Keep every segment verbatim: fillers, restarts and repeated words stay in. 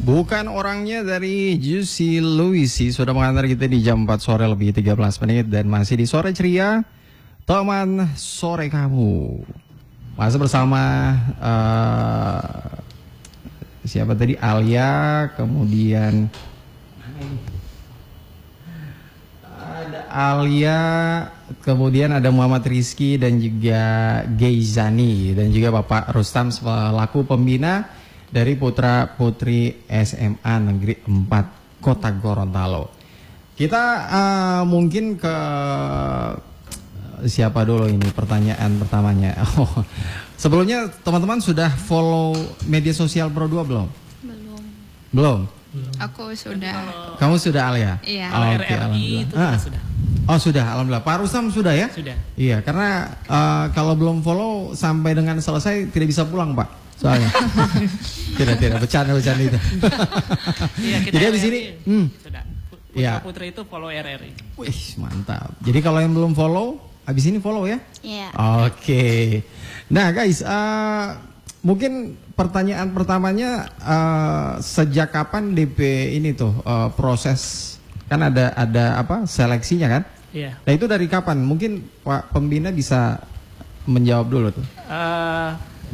Bukan orangnya dari Juicy Luisi sudah mengantar kita di jam empat sore lebih tiga belas menit dan masih di sore ceria teman sore kamu. Masih bersama uh, siapa tadi, Alia, kemudian ada Alia, kemudian ada Muhammad Rizky dan juga Geizani dan juga Bapak Rustam selaku pembina dari Putra Putri S M A Negeri empat Kota Gorontalo. Kita uh, mungkin ke siapa dulu ini pertanyaan pertamanya. Oh, sebelumnya teman-teman sudah follow media sosial Pro dua belum? Belum. Belum? Aku sudah. Kamu sudah, Alia? Iya. Oh, oke, okay, alhamdulillah. Itu ah. sudah. Oh sudah, alhamdulillah. Pak Rustam sudah ya? Sudah. Iya, karena uh, kalau belum follow sampai dengan selesai tidak bisa pulang, Pak. Soalnya tidak tidak bercanda bercanda itu. Iya, kita jadi habis ini hmm. sudah. Putra ya. Putri itu follow R R I. Wih, mantap. Jadi kalau yang belum follow, habis ini follow ya? Iya. Oke. Okay. Nah, guys, uh, mungkin pertanyaan pertamanya uh, sejak kapan D P ini tuh uh, proses, kan ada ada apa seleksinya kan? Iya. Nah, itu dari kapan? Mungkin Pak Pembina bisa menjawab dulu tuh. Uh,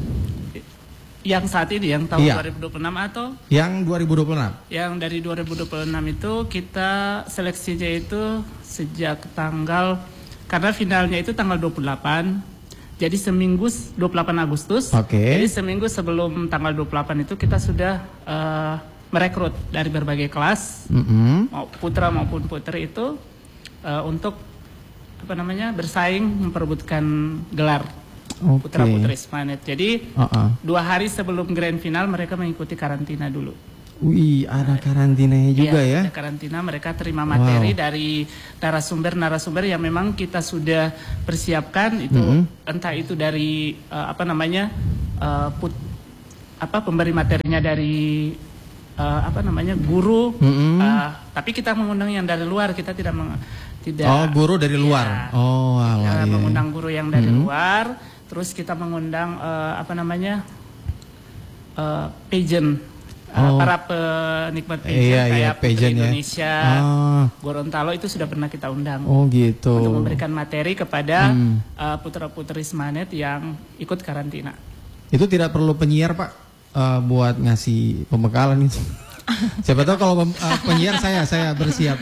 yang saat ini, yang tahun iya. dua ribu dua puluh enam atau? Yang dua ribu dua puluh enam. Yang dari dua ribu dua puluh enam itu kita seleksinya itu sejak tanggal, karena finalnya itu tanggal dua puluh delapan. Jadi seminggu dua puluh delapan Agustus. Oke. Okay. Jadi seminggu sebelum tanggal dua puluh delapan itu kita sudah uh, merekrut dari berbagai kelas, mm-hmm. mau putra maupun putri itu uh, untuk apa namanya bersaing memperebutkan gelar. Okay. Putra Putri Smanet. Jadi uh-uh. dua hari sebelum grand final mereka mengikuti karantina dulu. Wih, ada karantinanya juga ya? ya? Ada karantina, mereka terima materi wow. dari narasumber-narasumber yang memang kita sudah persiapkan itu, mm-hmm. entah itu dari uh, apa namanya uh, put, apa pemberi materinya dari uh, apa namanya guru, mm-hmm. uh, tapi kita mengundang yang dari luar, kita tidak meng, tidak. Oh, guru dari luar. Ya, oh, alah, iya. Mengundang guru yang dari mm-hmm. luar. Terus kita mengundang uh, apa namanya uh, pageant, uh, oh. para penikmat pageant iya, kayak iya, Putri pageant Indonesia, ya. ah. Gorontalo itu sudah pernah kita undang. Oh gitu. Untuk memberikan materi kepada hmm. uh, putra-putri Smanet yang ikut karantina. Itu tidak perlu penyiar Pak uh, buat ngasih pembekalan itu. Siapa tahu kalau uh, penyiar saya saya bersiap.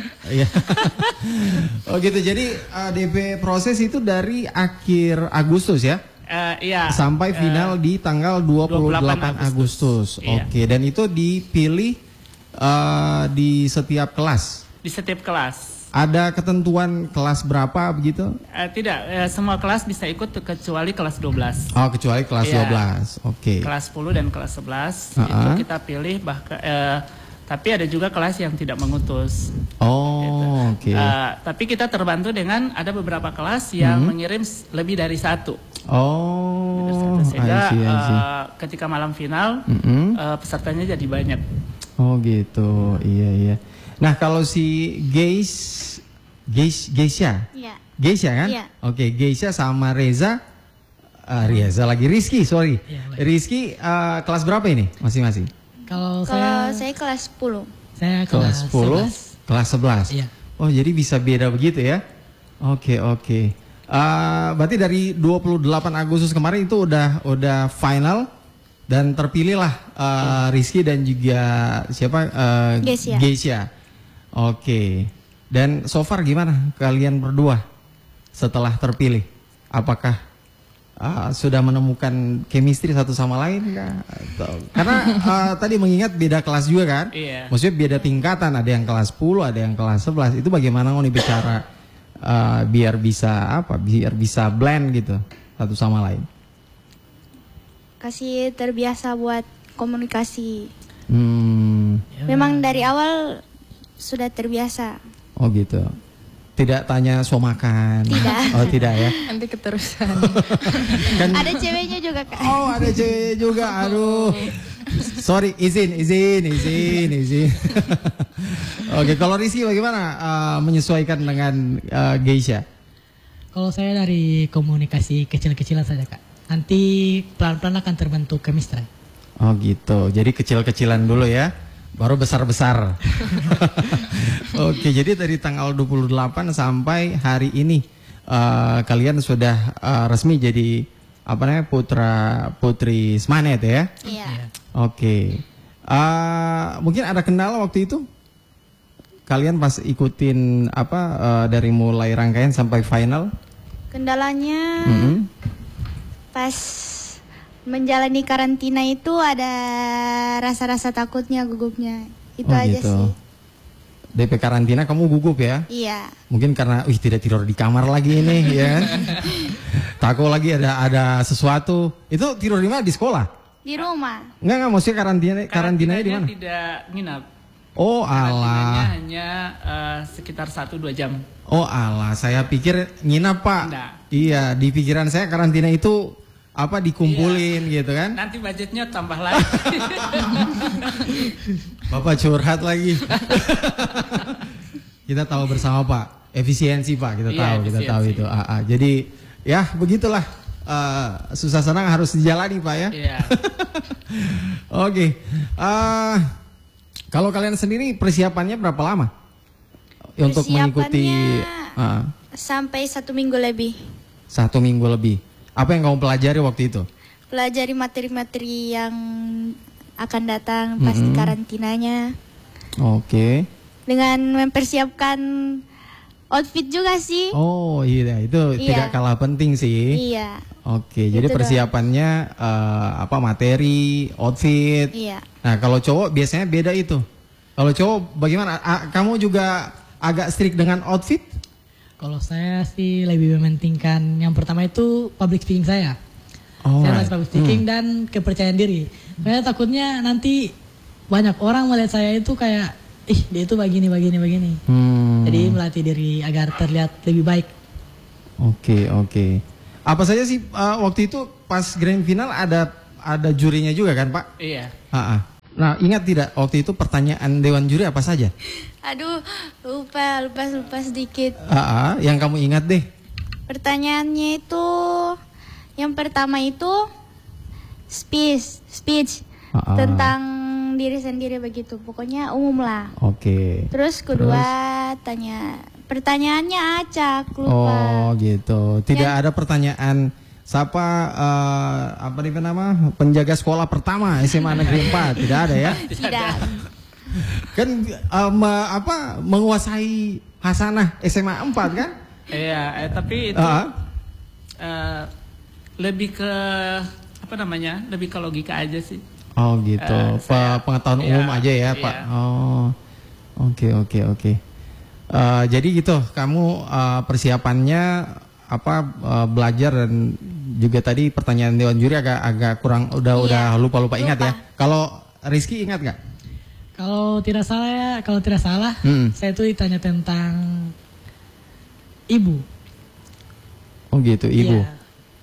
Oh gitu. Jadi uh, D P proses itu dari akhir Agustus ya? Uh, iya. Sampai final uh, di tanggal dua puluh delapan Agustus. Iya. Oke, dan itu dipilih uh, di setiap kelas. Di setiap kelas. Ada ketentuan kelas berapa begitu? Uh, tidak, uh, semua kelas bisa ikut kecuali kelas dua belas. Oh, kecuali kelas iya. dua belas. Oke. Kelas sepuluh dan kelas sebelas uh-huh. itu kita pilih, bahkan uh, tapi ada juga kelas yang tidak mengutus. Oh, gitu. oke. Okay. Uh, tapi kita terbantu dengan ada beberapa kelas yang hmm. mengirim lebih dari satu. Oh, sehingga I see, I see. Uh, ketika malam final mm-hmm. uh, pesertanya jadi banyak. Oh gitu, iya iya. Nah kalau si Geis, Geis, Geisha, iya. Geisha kan? Iya. Oke, Geisha sama Reza, uh, Reza lagi Rizky, sorry. Iya, Rizky uh, kelas berapa ini masing-masing? Kalau Kalau saya, saya kelas sepuluh. Saya kelas kelas sepuluh, sebelas. kelas sebelas. Iya. Oh jadi bisa beda begitu ya? Oke oke. Uh, berarti dari dua puluh delapan Agustus kemarin itu udah udah final dan terpilihlah uh, Rizky dan juga siapa uh, Geisha. Geisha. Oke. Dan so far gimana kalian berdua setelah terpilih? Apakah uh, sudah menemukan chemistry satu sama lain kah? Atau, karena uh, tadi mengingat beda kelas juga kan? Iya. Maksudnya beda tingkatan, ada yang kelas sepuluh, ada yang kelas sebelas. Itu bagaimana mau bicara Uh, biar bisa apa biar bisa blend gitu satu sama lain, kasih terbiasa buat komunikasi. hmm. Memang dari awal sudah terbiasa. Oh gitu, tidak tanya so makan? Tidak. Oh tidak ya. Nanti keterusan. Kan, ada ceweknya juga Kak. oh ada cewek juga, aduh sorry, izin izin izin izin. Oke, kalau Rizky bagaimana uh, menyesuaikan dengan uh, Geisha? Kalau saya dari komunikasi kecil-kecilan saja Kak. Nanti pelan-pelan akan terbentuk chemistry. Oh gitu, jadi kecil-kecilan dulu ya. baru besar-besar. Oke, jadi dari tanggal dua puluh delapan sampai hari ini uh, kalian sudah uh, resmi jadi apa namanya putra putri Smanet ya? Iya. Oke. Uh, mungkin ada kendala waktu itu? Kalian pas ikutin apa uh, dari mulai rangkaian sampai final? Kendalanya Mm-hmm. pas menjalani karantina itu ada rasa-rasa takutnya, gugupnya. Itu Oh, aja gitu. sih. D P karantina kamu gugup ya? Iya. Mungkin karena wih tidak tidur di kamar lagi ini ya kan? Takut lagi ada ada sesuatu. Itu tidur di mana? Di sekolah? Di rumah. Enggak enggak maksudnya karantina karantinanya di mana? Tidak nginap. Oh Karantinanya alah. hanya eh, sekitar satu dua jam. Oh alah, saya pikir nginap Pak. Enggak. Iya, di pikiran saya karantina itu apa dikumpulin gitu kan? Nanti budgetnya tambah lagi. Bapak curhat lagi. Kita tahu bersama Pak, efisiensi Pak, kita Iya, tahu, kita tahu efisiensi. itu. Ah, ah. Jadi ya begitulah. Eh, susah senang harus dijalani Pak ya. Iya. Oke. Eh, kalau kalian sendiri persiapannya berapa lama untuk mengikuti Persiapannya ah, sampai satu minggu lebih. satu minggu lebih? Apa yang kamu pelajari waktu itu? Pelajari materi-materi yang akan datang pas di karantinanya. Oke. Dengan mempersiapkan outfit juga sih. Oh iya, itu Iya. tidak kalah penting sih. Iya. Oke, jadi Itu persiapannya eh, apa materi, outfit. Iya. Nah, kalau cowok biasanya beda itu. Kalau cowok bagaimana? A- kamu juga agak strict dengan outfit? Kalau saya sih lebih mementingkan yang pertama itu public speaking saya. Oh, Saya harus public speaking dan kepercayaan diri. Saya takutnya nanti banyak orang melihat saya itu kayak, ih dia itu begini, begini, begini. Hmm. Jadi melatih diri agar terlihat lebih baik. Oke, oke. Apa saja sih eh, waktu itu pas grand final ada ada jurinya juga kan, Pak? Iya. Ah, ah. Nah, ingat tidak waktu itu pertanyaan dewan juri apa saja? Aduh, lupa, lupa, lupa sedikit. Ah, ah, yang kamu ingat deh. Pertanyaannya itu yang pertama itu speech, speech Ah, ah. tentang diri sendiri begitu. Pokoknya umum lah. Oke. Terus kedua tanya pertanyaannya acak, lupa. Oh gitu. Tidak Yang- ada pertanyaan siapa eh, apa nih nama penjaga sekolah pertama S M A Negeri empat, tidak ada ya? Tidak. Kan eh, me- apa menguasai hasanah S M A empat kan? Iya, eh, tapi itu Ah. eh, lebih ke apa namanya? Lebih ke logika aja sih. Oh gitu. Eh, Pe- saya- pengetahuan iya, umum aja ya, Pak. iya. Oh. Oke, oke, oke. Eh, jadi gitu, kamu eh, persiapannya apa eh, belajar dan juga tadi pertanyaan dewan juri agak agak kurang udah Iya, udah lupa-lupa ingat lupa. ya. Kalau Rizky ingat nggak? Kalau tidak salah ya, kalau tidak salah, Hmm. saya tuh ditanya tentang ibu. Oh gitu, ibu. Iya.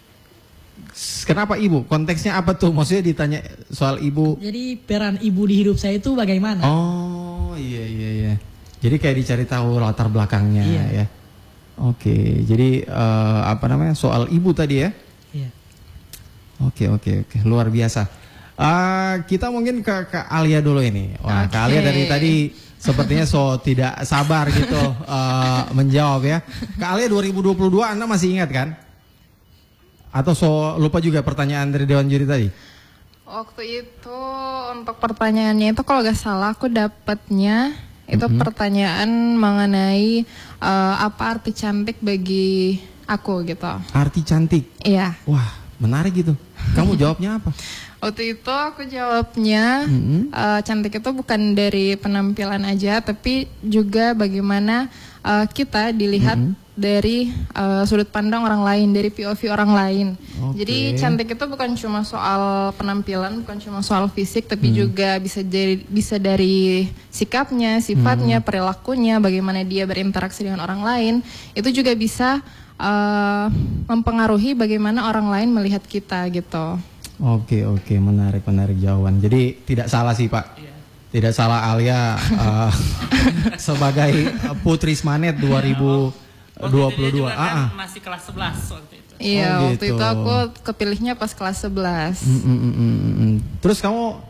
S- Kenapa ibu? Konteksnya apa tuh? Maksudnya ditanya soal ibu. Jadi peran ibu di hidup saya itu bagaimana? Oh iya iya iya. Jadi kayak dicari tahu latar belakangnya Iya. ya. Oke, jadi eh, apa namanya soal ibu tadi ya? Iya. Oke oke oke, luar biasa. Eh, kita mungkin ke, ke Alia dulu ini. Wah, Kak Alia dari tadi sepertinya so tidak sabar gitu eh, menjawab ya. Kak Alia dua ribu dua puluh dua Anda masih ingat kan? Atau so lupa juga pertanyaan dari Dewan Juri tadi? Waktu itu untuk pertanyaannya itu kalau gak salah aku dapatnya itu pertanyaan mengenai eh, apa arti cantik bagi aku gitu. Arti cantik. Iya. Wah, menarik gitu. Kamu jawabnya apa? Waktu itu aku jawabnya Mhm. eh, cantik itu bukan dari penampilan aja tapi juga bagaimana eh, kita dilihat dari eh, sudut pandang orang lain, dari P O V orang lain. Oke. Jadi cantik itu bukan cuma soal penampilan, bukan cuma soal fisik, tapi juga bisa dari bisa dari sikapnya, sifatnya, perilakunya, bagaimana dia berinteraksi dengan orang lain. Itu juga bisa eh, mempengaruhi bagaimana orang lain melihat kita gitu. Oke oke, menarik menarik jawaban. Jadi tidak salah sih Pak. Tidak salah Alia eh, sebagai Putri Smanet dua ribu dua puluh dua. Waktu itu dia juga Ah, kan ah. masih kelas sebelas waktu itu. Iya, Oh, waktu gitu. itu aku kepilihnya pas kelas sebelas. Mm, mm, mm, mm, mm. Terus kamu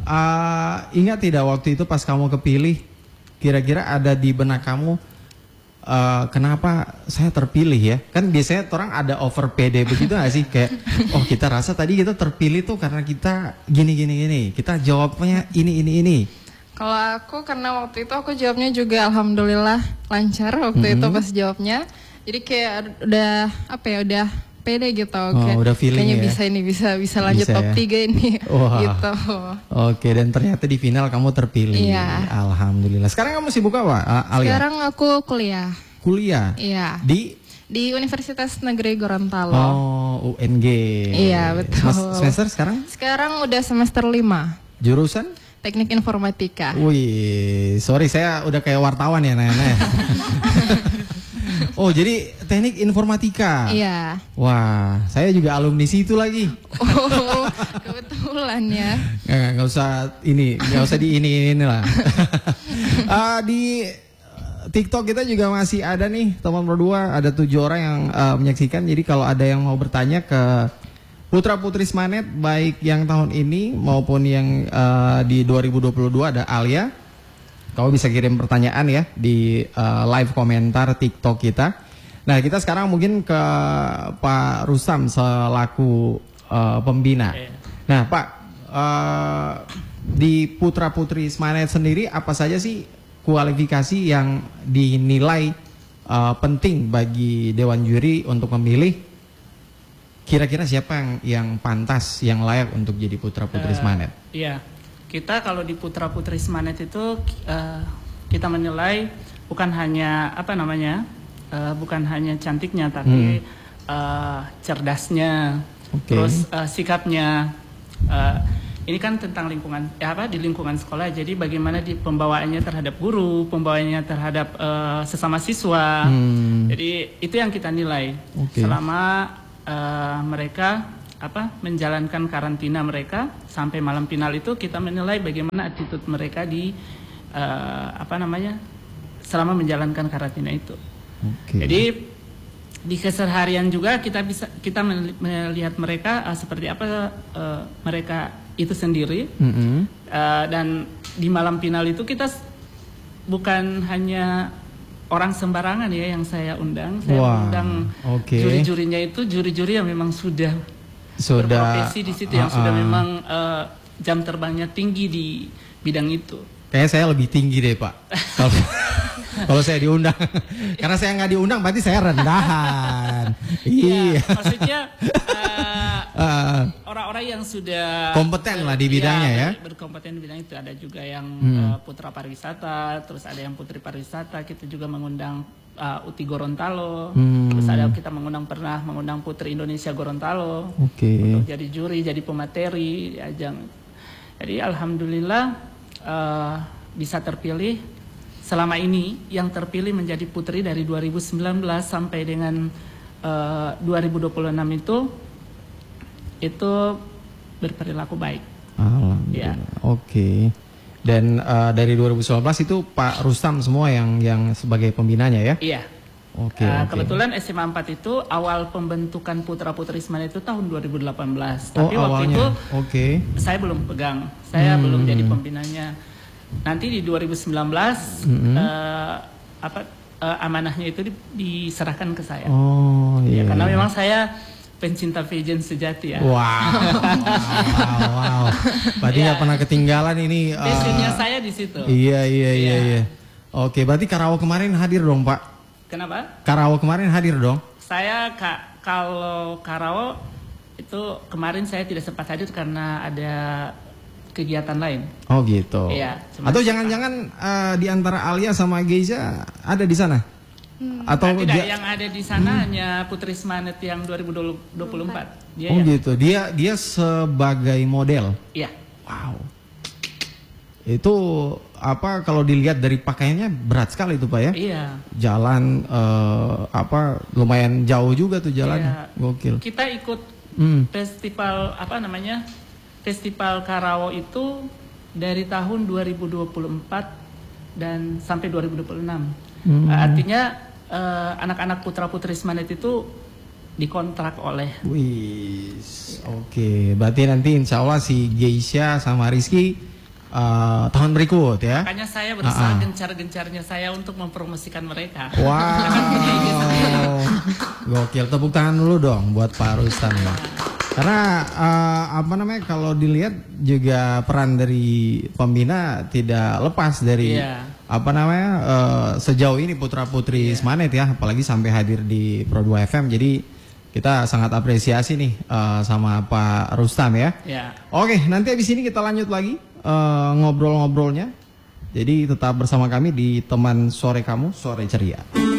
uh, ingat tidak waktu itu pas kamu kepilih, kira-kira ada di benak kamu, uh, kenapa saya terpilih ya? Kan biasanya orang ada over pede begitu gak sih? Kayak, oh kita rasa tadi kita terpilih tuh karena kita gini-gini-gini, kita jawabnya ini, ini, ini. Kalau aku karena waktu itu aku jawabnya juga alhamdulillah lancar waktu Mm-hmm. itu pas jawabnya. Jadi kayak udah apa ya udah pede gitu. Oh, kayak, udah feeling kayaknya ya? bisa ini bisa bisa lanjut Bisa top ya? tiga ini Wah. gitu. Oke, dan ternyata di final kamu terpilih. Iya. Alhamdulillah. Sekarang kamu sibuk apa, uh, Alia? Sekarang aku kuliah. Kuliah? Iya. Di? Di Universitas Negeri Gorontalo. Oh, U N G. Iya, betul. Mas, semester sekarang? Sekarang udah semester lima. Jurusan? Teknik Informatika. Wih, sorry saya udah kayak wartawan ya Nana. Oh, jadi teknik informatika. Iya. Wah, saya juga alumni situ lagi. Oh, kebetulan ya. Nggak, nggak usah ini, nggak usah di ini ini lah. Ah, di TikTok kita juga masih ada nih teman berdua, ada tujuh orang yang uh, menyaksikan. Jadi kalau ada yang mau bertanya ke Putra Putri Smanet, baik yang tahun ini maupun yang uh, di dua ribu dua puluh dua, ada Alia. Kamu bisa kirim pertanyaan ya di uh, live komentar TikTok kita. Nah, kita sekarang mungkin ke Pak Rustam selaku uh, pembina. Nah, Pak, uh, di Putra Putri Smanet sendiri apa saja sih kualifikasi yang dinilai uh, penting bagi Dewan Juri untuk memilih kira-kira siapa yang yang pantas, yang layak untuk jadi Putra Putri Smanet? Uh, iya, kita kalau di Putra Putri Smanet itu uh, kita menilai bukan hanya apa namanya, uh, bukan hanya cantiknya, tapi hmm. uh, cerdasnya, okay. terus uh, sikapnya. Uh, ini kan tentang lingkungan, ya apa di lingkungan sekolah. Jadi bagaimana di pembawaannya terhadap guru, pembawaannya terhadap uh, sesama siswa. Hmm. Jadi itu yang kita nilai okay. selama Uh, mereka apa menjalankan karantina mereka sampai malam final itu kita menilai bagaimana attitude mereka di uh, apa namanya selama menjalankan karantina itu. Okay. Jadi di keseharian juga kita bisa kita melihat mereka uh, seperti apa uh, mereka itu sendiri mm-hmm. uh, dan di malam final itu kita bukan hanya orang sembarangan ya yang saya undang, saya wow, undang okay. juri-jurinya itu juri-juri yang memang sudah, sudah berprofesi di situ, uh, yang uh, sudah memang uh, jam terbangnya tinggi di bidang itu. Kayaknya saya lebih tinggi deh Pak, kalau, kalau saya diundang, karena saya nggak diundang berarti saya rendahan. Iya. Ya, maksudnya uh, orang-orang yang sudah kompeten lah di bidangnya ya, ya. Berkompeten di bidang itu ada juga yang hmm. uh, putra pariwisata, terus ada yang putri pariwisata. Kita juga mengundang uh, U T I Gorontalo, hmm. terus ada kita mengundang pernah mengundang Putri Indonesia Gorontalo okay. untuk jadi juri, jadi pemateri di ajang. Jadi alhamdulillah uh, bisa terpilih. Selama ini yang terpilih menjadi putri dari dua ribu sembilan belas sampai dengan uh, dua ribu dua puluh enam itu itu berperilaku baik. Alhamdulillah. Ya. Oke. Okay. Dan uh, dari dua ribu sembilan belas itu Pak Rustam semua yang yang sebagai pembinanya ya? Iya. Oke. Okay, uh, okay. Kebetulan S M A empat itu awal pembentukan Putra Putri Smanet itu tahun dua ribu delapan belas. Oh, Tapi waktu itu okay. saya belum pegang. Saya hmm. belum jadi pembinanya. Nanti di dua ribu sembilan belas mm-hmm. uh, apa uh, amanahnya itu di, diserahkan ke saya. Oh iya. Ya, karena memang saya pencinta pageant sejati ya. Wow, wow, wow. Berarti nggak ya. Pernah ketinggalan ini. Passionnya uh, saya di situ. Iya, iya, iya, ya. iya. Oke, berarti Karawa kemarin hadir dong, Pak? Kenapa? Karawa kemarin hadir dong? Saya ka, kalau Karawa itu kemarin saya tidak sempat hadir karena ada kegiatan lain. Oh gitu. Iya. Atau jangan-jangan uh, di antara Alia sama Geiza ada di sana? Hmm. Atau nah, tidak, dia, yang ada di sana hmm. hanya Putri Smanet yang dua ribu dua puluh empat. Dia oh yang... gitu. Dia dia sebagai model. Iya. Wow. Itu apa kalau dilihat dari pakaiannya berat sekali itu Pak ya? Iya. Jalan uh, apa lumayan jauh juga tuh jalan. Iya. Gokil. Kita ikut hmm. festival apa namanya? Festival Karawa itu dari tahun dua ribu dua puluh empat dan sampai dua ribu dua puluh enam. Hmm. Uh, artinya uh, anak-anak putra-putri Smanet itu dikontrak oleh. Wih, oke. Okay. Berarti nanti insya Allah si Geisha sama Rizky uh, tahun berikut ya. Makanya saya berusaha Ah, ah. gencar-gencarnya saya untuk mempromosikan mereka. Wow, gokil. Tepuk tangan dulu dong buat Pak Rustam ya. Karena uh, apa namanya kalau dilihat juga peran dari pembina tidak lepas dari Iya. apa namanya uh, sejauh ini putra putri Semanet ya, apalagi sampai hadir di Pro dua F M. Jadi kita sangat apresiasi nih uh, sama Pak Rustam ya. Ya. Oke, nanti habis ini kita lanjut lagi uh, ngobrol-ngobrolnya. Jadi tetap bersama kami di teman sore kamu sore ceria.